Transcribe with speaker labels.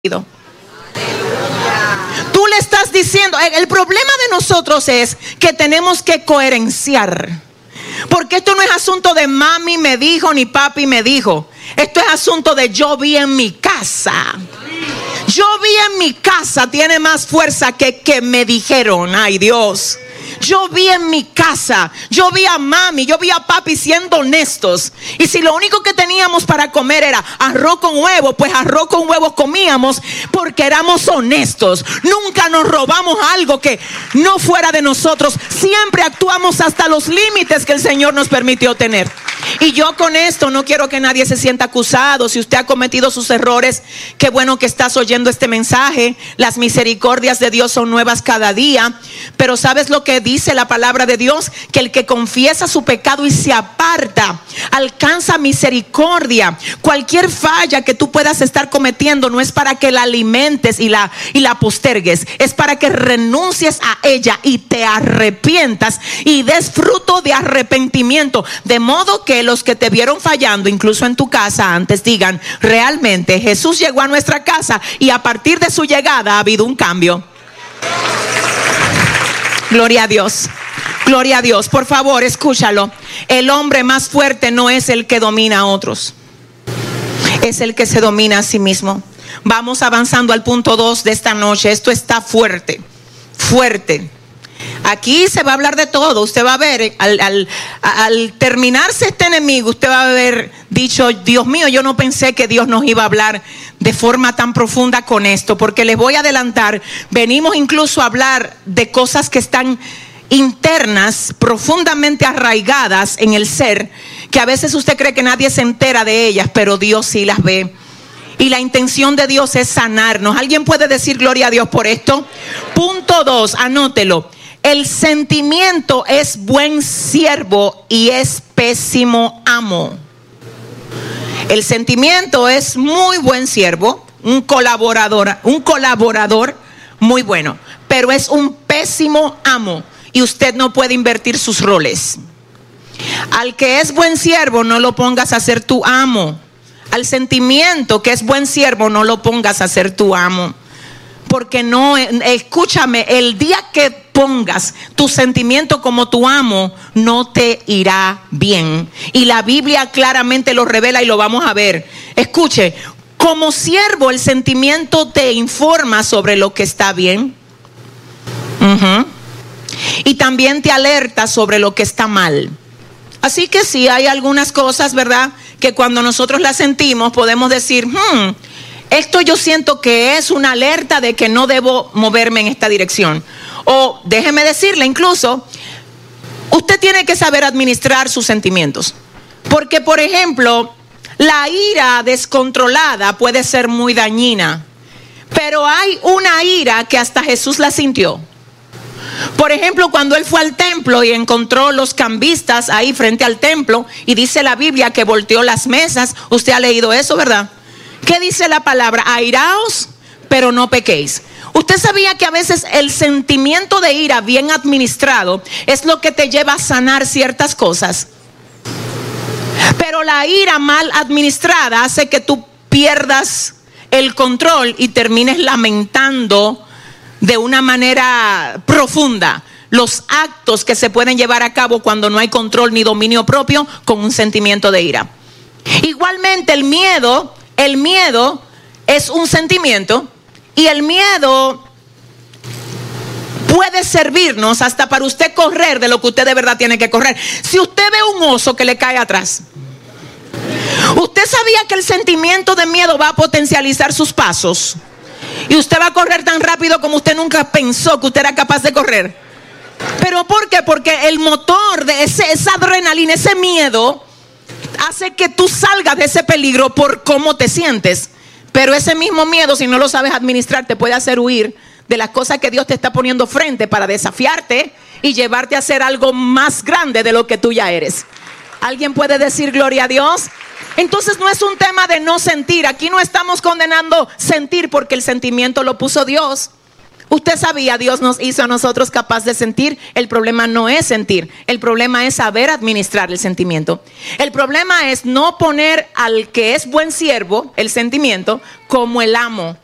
Speaker 1: Tú le estás diciendo, el problema de nosotros es que tenemos que coherenciar. Porque esto no es asunto de mami me dijo ni papi me dijo. Esto es asunto de yo vi en mi casa. Yo vi en mi casa tiene más fuerza que me dijeron. Ay, Dios. Yo vi en mi casa, yo vi a mami, yo vi a papi siendo honestos. Y si lo único que teníamos para comer era arroz con huevo, pues arroz con huevos comíamos porque éramos honestos. Nunca nos robamos algo que no fuera de nosotros. Siempre actuamos hasta los límites que el Señor nos permitió tener. Y yo con esto no quiero que nadie se sienta acusado. Si usted ha cometido sus errores, qué bueno que estás oyendo este mensaje. Las misericordias de Dios son nuevas cada día. Pero ¿sabes lo que dice la palabra de Dios? Que el que confiesa su pecado y se aparta alcanza misericordia. Cualquier falla que tú puedas estar cometiendo no es para que la alimentes y la postergues. Es para que renuncies a ella y te arrepientas y des fruto de arrepentimiento. De modo que los que te vieron fallando, incluso en tu casa antes, digan: realmente Jesús llegó a nuestra casa y a partir de su llegada ha habido un cambio. Gloria a Dios. Gloria a Dios. Por favor, escúchalo. El hombre más fuerte no es el que domina a otros, es el que se domina a sí mismo. Vamos avanzando al punto 2 de esta noche. Esto está fuerte, fuerte. Aquí se va a hablar de todo. Usted va a ver, al terminarse este enemigo, usted va a haber dicho: Dios mío, yo no pensé que Dios nos iba a hablar de forma tan profunda con esto. Porque les voy a adelantar, venimos incluso a hablar de cosas que están internas, profundamente arraigadas en el ser, que a veces usted cree que nadie se entera de ellas, pero Dios sí las ve. Y la intención de Dios es sanarnos. ¿Alguien puede decir gloria a Dios por esto? Punto 2, anótelo. El sentimiento es buen siervo y es pésimo amo. El sentimiento es muy buen siervo, un colaborador muy bueno, pero es un pésimo amo y usted no puede invertir sus roles. Al que es buen siervo no lo pongas a ser tu amo. Al sentimiento que es buen siervo no lo pongas a ser tu amo. Porque no, escúchame, el día que pongas tu sentimiento como tu amo, no te irá bien. Y la Biblia claramente lo revela y lo vamos a ver. Escuche, como siervo el sentimiento te informa sobre lo que está bien. Y también te alerta sobre lo que está mal. Así que sí, hay algunas cosas, ¿verdad?, que cuando nosotros las sentimos podemos decir: esto yo siento que es una alerta de que no debo moverme en esta dirección. O déjeme decirle, incluso, usted tiene que saber administrar sus sentimientos. Porque, por ejemplo, la ira descontrolada puede ser muy dañina. Pero hay una ira que hasta Jesús la sintió. Por ejemplo, cuando él fue al templo y encontró los cambistas ahí frente al templo, y dice la Biblia que volteó las mesas. Usted ha leído eso, ¿verdad? ¿Qué dice la palabra? Airaos, pero no pequéis. ¿Usted sabía que a veces el sentimiento de ira bien administrado es lo que te lleva a sanar ciertas cosas? Pero la ira mal administrada hace que tú pierdas el control y termines lamentando de una manera profunda los actos que se pueden llevar a cabo cuando no hay control ni dominio propio con un sentimiento de ira. Igualmente el miedo es un sentimiento, y el miedo puede servirnos hasta para usted correr de lo que usted de verdad tiene que correr. Si usted ve un oso que le cae atrás, ¿usted sabía que el sentimiento de miedo va a potencializar sus pasos? Y usted va a correr tan rápido como usted nunca pensó que usted era capaz de correr. ¿Pero por qué? Porque el motor de esa adrenalina, ese miedo, hace que tú salgas de ese peligro por cómo te sientes. Pero ese mismo miedo, si no lo sabes administrar, te puede hacer huir de las cosas que Dios te está poniendo frente para desafiarte y llevarte a hacer algo más grande de lo que tú ya eres. ¿Alguien puede decir gloria a Dios? Entonces no es un tema de no sentir. Aquí no estamos condenando sentir, porque el sentimiento lo puso Dios. Usted sabía, Dios nos hizo a nosotros capaz de sentir. El problema no es sentir, el problema es saber administrar el sentimiento. El problema es no poner al que es buen siervo, el sentimiento, como el amo.